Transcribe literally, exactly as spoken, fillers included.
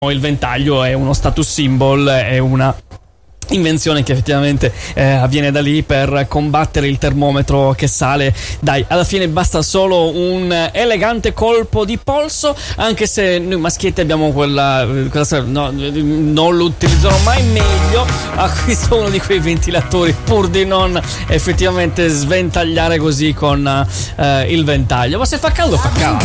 il ventaglio è uno status symbol, è una invenzione che effettivamente eh, avviene da lì per combattere il termometro che sale. Dai, alla fine basta solo un elegante colpo di polso, anche se noi maschietti abbiamo quella, quella no, non lo utilizzerò mai meglio. Acquisto uno di quei ventilatori pur di non effettivamente sventagliare così con eh, il ventaglio. Ma se fa caldo fa caldo.